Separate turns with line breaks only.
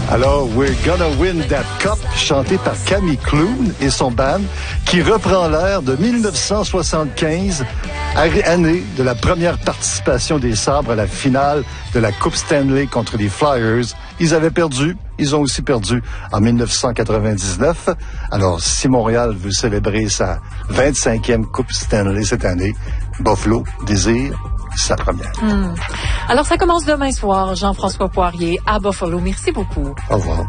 Alors, We're Gonna Win That Cup, chanté par Camille Clune et son band, qui reprend l'air de 1975, année de la première participation des Sabres à la finale de la Coupe Stanley contre les Flyers. Ils avaient perdu. Ils ont aussi perdu en 1999. Alors, si Montréal veut célébrer sa 25e Coupe Stanley cette année, Buffalo désire sa première.
Alors, ça commence demain soir, Jean-François Poirier, à Buffalo. Merci beaucoup.
Au revoir.